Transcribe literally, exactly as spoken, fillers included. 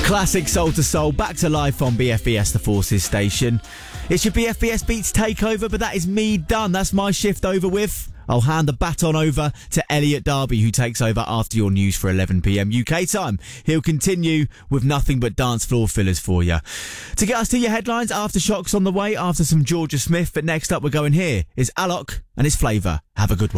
Classic Soul to Soul, back to life on B F B S, the Forces station. It's your B F B S Beats takeover, but that is me done. That's my shift over with. I'll hand the baton over to Elliot Darby, who takes over after your news for eleven p.m. U K time. He'll continue with nothing but dance floor fillers for you. To get us to your headlines, Aftershocks on the way after some Georgia Smith. But next up, we're going here is Alok and his Flavour. Have a good one.